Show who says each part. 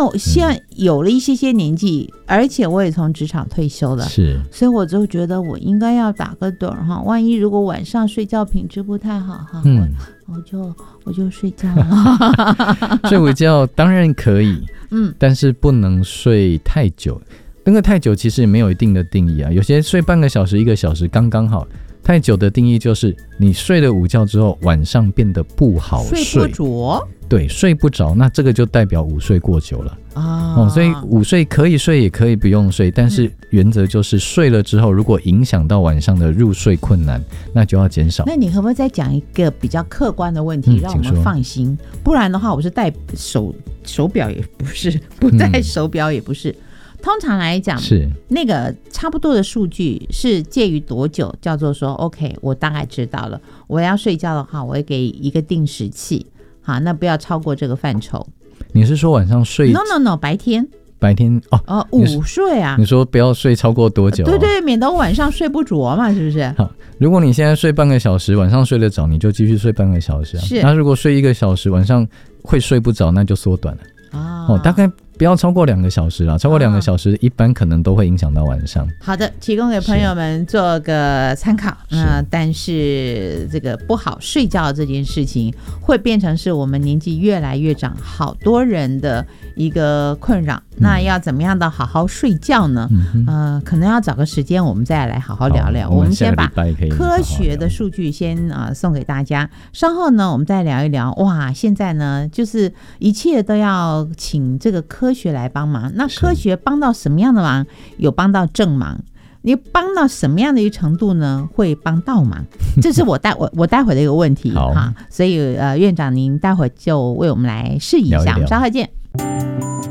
Speaker 1: 那我现在有了一些年纪，而且我也从职场退休了，
Speaker 2: 是，
Speaker 1: 所以我就觉得我应该要打个盹哈。万一如果晚上睡觉品质不太好哈，我就睡觉了。
Speaker 2: 睡午觉当然可以，但是不能睡太久。那个太久其实也没有一定的定义啊，有些睡半个小时、1个小时刚刚好。太久的定义就是你睡了午觉之后，晚上变得不好睡，
Speaker 1: 睡不着，
Speaker 2: 对，睡不着，那这个就代表午睡过久了所以午睡可以睡也可以不用睡，但是原则就是睡了之后，如果影响到晚上的入睡困难，那就要减少。
Speaker 1: 那你可不可以再讲一个比较客观的问题，让我们放心？不然的话，我是戴手表也不是，不戴手表也不是。通常来讲，是那个差不多的数据是介于多久，叫做说 OK， 我大概知道了，我要睡觉的话，我会给一个定时器，好，那不要超过这个范畴。
Speaker 2: 你是说晚上睡
Speaker 1: ？No， 白天午睡啊。
Speaker 2: 你说不要睡超过多久？
Speaker 1: 对，免得我晚上睡不着嘛，是不是？
Speaker 2: 好，如果你现在睡半个小时，晚上睡得着，你就继续睡半个小时啊。
Speaker 1: 是。
Speaker 2: 那如果睡1个小时，晚上会睡不着，那就缩短了。大概不要超过2个小时啦，超过2个小时一般可能都会影响到晚上。
Speaker 1: 好的，提供给朋友们做个参考。但是这个不好睡觉这件事情会变成是我们年纪越来越长好多人的一个困扰。那要怎么样的好好睡觉呢？可能要找个时间我们再来好好聊聊。我们先把科学的数据先送给大家，稍后呢我们再聊一聊。哇，现在呢就是一切都要请这个科学来帮忙。那科学帮到什么样的忙？有帮到正忙。你帮到什么样的一个程度呢？会帮倒忙，这是我待会的一个问题哈。所以院长您待会就为我们来试一下，我们稍后见。